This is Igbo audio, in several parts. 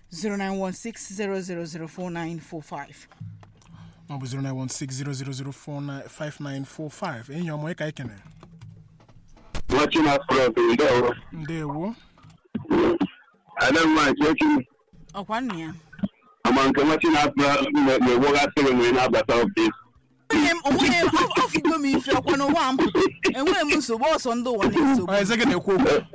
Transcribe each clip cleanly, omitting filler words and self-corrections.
0916 ọ bụ 09160005945 enyi ọmụ ịka ikene watching us from the ndewo I don't want to ọkwa nna ya among watching us the work ceremony na abata office onwe ọfụgo m ife ọkwa n'ụwa mpụta enweghị m nsogbu ọsọ ndị ụwa na-esogbu eze gị na-ekwu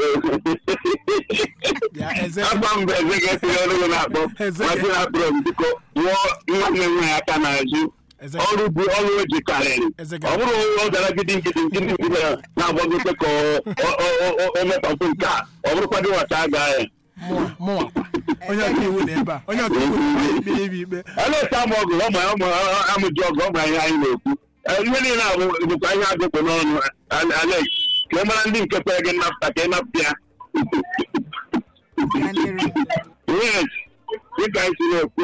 ya eze agba mbe eze ga-esiri ọrụ na-akpọ watching us from biko nwụọ nwa na-enweghị aka n'azụ ọrụ bụ ọrụ eji karịrị ọ bụrụ ọ gara gidi na-agbagote ka o metọpụ nke a ọ bụrụkwa dị nwata agaghị mụnwa onye ọka iwu na ebe a onye ọka iwu ikpe eleta m ọgụ amụji ọgụ ọgụ anyị na-ekwu ihe niile abụ bụkwa ihe agụkpụ n'ọnụ Alex ka ị mara ndị nke kwere gị nnapụta ka ị napụta ya yes dịka anyị si na-ekwu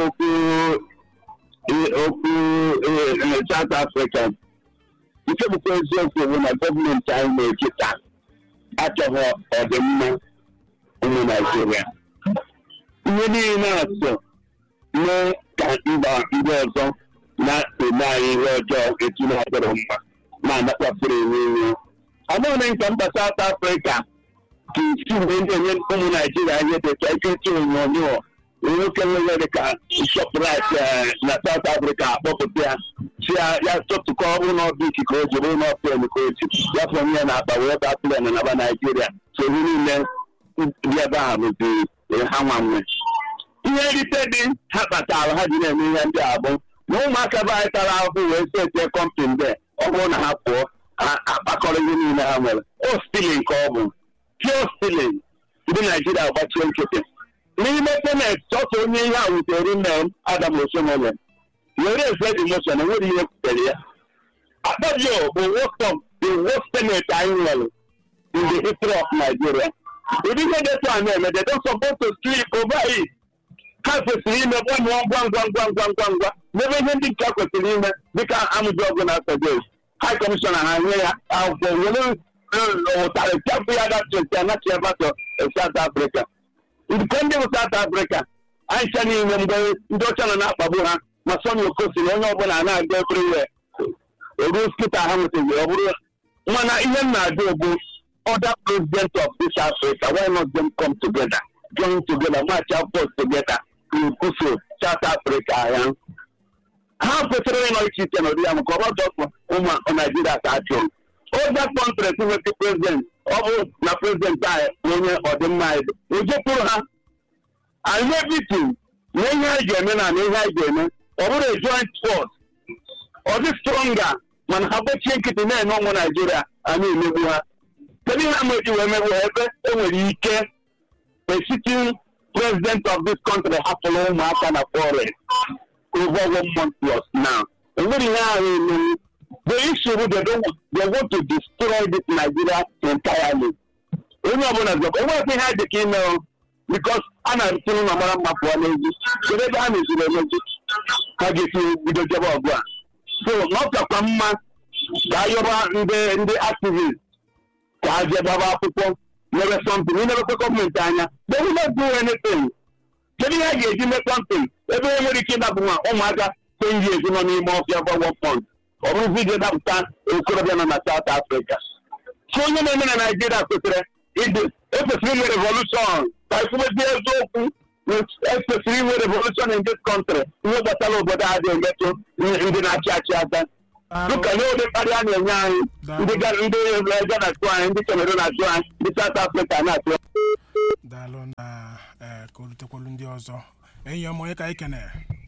okwu South Africa nke bụkwa eziokwu bụ na gọọmenti anyị na-eketa achọghị ọdịmma ụmụ Naijiria ihe niile na-asọ mee ka mba ndị ọzọ na-eme anyị ihe ọjọọ etu na-adịrị mma na-anakwasịrị enwe iwe amaghị nke mba South Africa ka isi mgbe ndị enye ụmụ Naijiria ihe dịka ikechi onyonyo nwoke nwere dịka Shoprite na South Africa akpọpụta ya si ya tụtụkọ ụlọ ọbụ ikike o jiri ụlọ plen ka o ji ya fọ nye na akpa wee ba plen na naba Naijiria so ihe niile ndị ebe ahụ bụzi ha nwanwe ihe nrite dị ha kpatara ha ji na-eme ihe ndị a bụ na ụmụaka be anyị tara ahụhụ wee setie kọmpin de ọ bụrụ na ha pụọ akpakọrọ ihe niile ha nwere o stilin ka ọ bụ pure stilin ndị Naijiria gbachie nkịtị n'ime senet sọsọ onye ihe a wutere nne m Adam Osomole were ezed motion enwere ihe kwutere ya akpọbio bụ the worst senate anyị nwere in the history of Nigeria. If you get to an end, they don't supposed to sleep over it. Have to sleep in one. Never ending talk with the because I'm jogging after this. High Commissioner, I'm here. I'll go. South Africa. Independent of South Africa. I send you them go. Don't tell enough about my son. You could see no one and I go everywhere. Rules keep a hammer. When I even do other presidents of this Africa, why not them come together, join together, march our force together to push South Africa? How considering all this and the corrupt on Nigeria action. All that countries with the president, all the president or the mind, we just put her and everything. Neha German and Neha German, or a joint force, or the stronger, man, how about change it in Nigeria? I mean, tell me how much you remember a sitting president of this country has to learn how to afford over 1 month plus now. And what the issue they want to destroy this Nigeria entirely. Had the email because I'm not telling my mother for energy. So the damage is energy. I get you with the job of one. So not a command in the activists. Never something, we never took government. They will not do anything. Tell me, I gave you something. Everybody came up with oh my God, 10 years, you know, more about 1 point. Or we figured out that it could have been on South Africa. So, you know, in Nigeria, it's a three-way revolution. It's a three-way revolution in this country. You know, that's all over there, they get to in the Nacha. Look, I know the Caribbean, the Ghana, the Cameroon, the South Africa, not Dalon, Colundi also. And your Monica Ikene.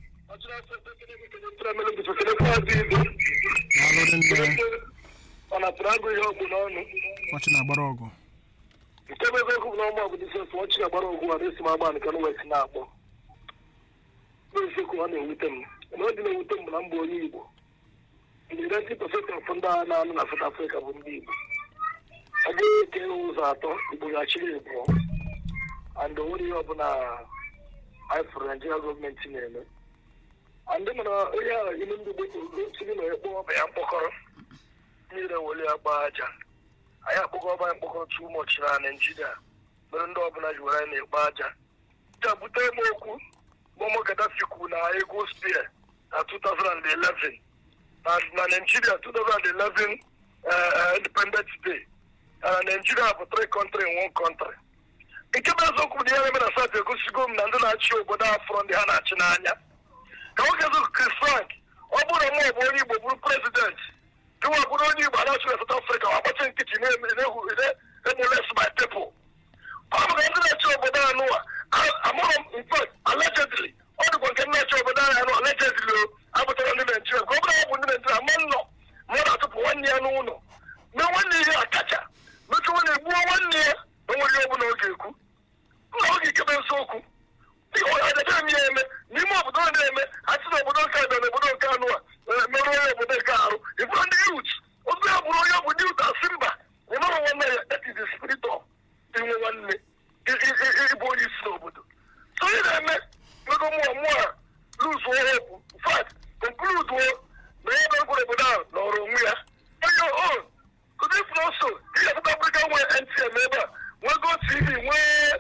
Watching a Barogo. Watching a Barogo, and this my man can work now. Basically, one with them. Not with them, Lambo. The 90% of South Africa would be. I didn't tell you that it was actually wrong. And the only open I for Nigeria government in it. And then, even the way to go to the Airport, neither will you Baja. I have to go by too much in Nigeria. But don't open as you are in a Baja. Tabutemoku. Muammar Gaddafi kwuru na ego spear na 2011 na Nigeria 2011 Independence Day na Nigeria bụ 3 country in 1 country. Nke bụ eziokwu na ihe na-eme na South egosigo m na ndị na-achị obodo afọ ndị ha na-achị n'anya. Ka nwoke eziokwu Chris Frank, ọ bụrụ na mụ bụ onye Igbo bụrụ president, gịnwa bụrụ onye Igbo na-achị na South Africa ma agbachi nkịtị na-emulesi my people. Ọ bụ ka ndị na-achị obodo anụ amụrụ m in fact allegedly ọ dịkwa nke na-achị obodo anụ allegedly abụtara ndị Naijiria nke ọ bụrụ ọ bụ ndị Naijiria ama nnọọ mmadụ atụpụ nwanne ya n'ụlọ mee nwanne ihe akacha metụ nwanne egbuo nwanne ya enweghị ihe ọbụla ọ ga-ekwu nna ọ ga-ekebe nsiokwu adebe m ya eme n'ime obodo na-eme asị na obodo nke abịa na obodo nke anụ merụ onye obodo nke arụ ịbụrụ ndị yut otu ya bụrụ onye bụ yut asị mba ịmara nwanne ya that is the spirit of inwe nwanne ịbụ onye isi n'obodo so ị na-eme ego mmụọ luzuo hope in fact conclude na ebe gwụrụ obodo ahụ nọrọ onwe ya onye on because if not so ị ga-apụta Afrịka nwee NTM ebe a nwee GoTV nwee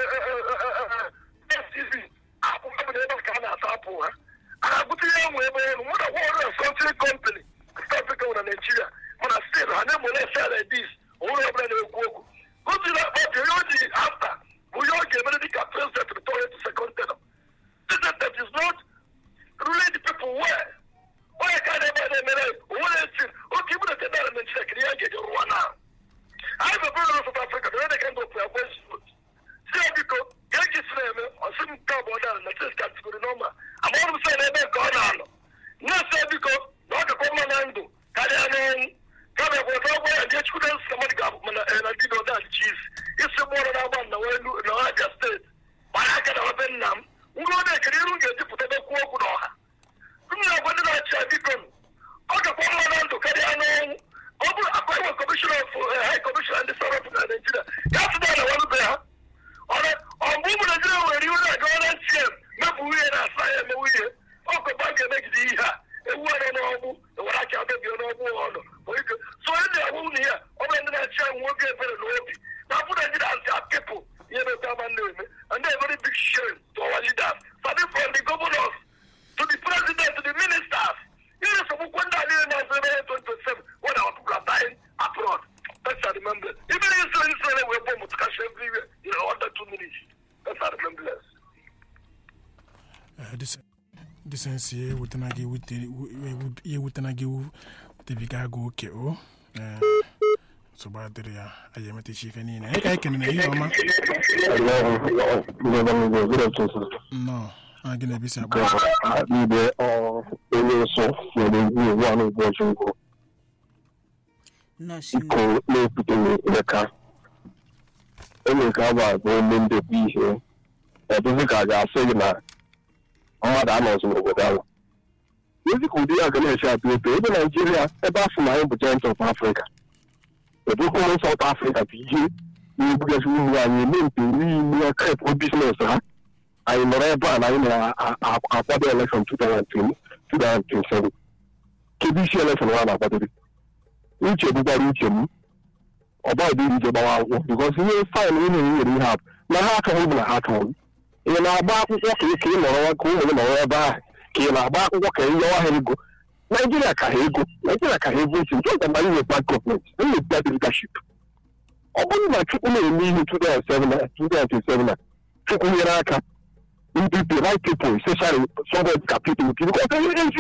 STV akpụkpọ ebe a ka a na-ata apụ ha a na-agụta ihe nwe ebe elu nwere ọrụ something company South Africa na Nigeria mana still ha na-emole efe like this onwere ọbụla na-ekwu okwu gosi na akpọpụ onye o ji afta bụ ihe ọ ga-emere dịka president return to second term. That is not ruling the people well. Why can't they okay, but the now. I have a brother of South Africa, they can go for a voice vote. See, because get this name or some trouble down, that's just category number. I'm always saying they're gone on. Not say because not the common handle. Come here, whatever, and yet you don't somebody government and I did all that cheese. It's the more than I want, no, I just said. But I can have been now. Ngode kiriru ngeti putebe kuo kunoha. Kumya kwende na chabikon. Oka kwa mwanando kari ano. Obu akwa commissioner of high commissioner and the South Africa Nigeria. That's the one who there. Ora ombumu Nigeria weri una gona CM. Mebu uye na saya me uye. Oka bange make di ha. Ewa na obu. Ewara cha bebi ono obu ono. So ende awu ni ya. Oba ndi na cha nwoke pere lobi. Na fu Nigeria as people. You know, and they're very big shame to our leaders. Starting from the governors to the president to the ministers. You know, so when that year now 2027, when our people are dying abroad. That's I remember. Even in Israel, we're born with cash everywhere. You know, under 2 minutes. That's I remember. This is here with the Vigago KO. So bad there, I am a chief and I can hear no, I'm going to be so I need it all so for the one of watching go. No, she call the car. Any car women to be here. I don't think I got saying that. Oh, that was over there. If you could be a Ganesha to even Nigeria, about 9% of Africa. The people in South Africa, because we are meant to really careful business. I am a party election 2007. KBC election one about it. Which everybody can about the because we find we have. Now, how can we have home? In our back, what came or cool or back, came our back, what can you have go? Nigeria Kahego, Nigeria Kahego, just the money with bad government, then with bad leadership. Only my people in 2007, Chukwuemeka, right people, especially some of the people,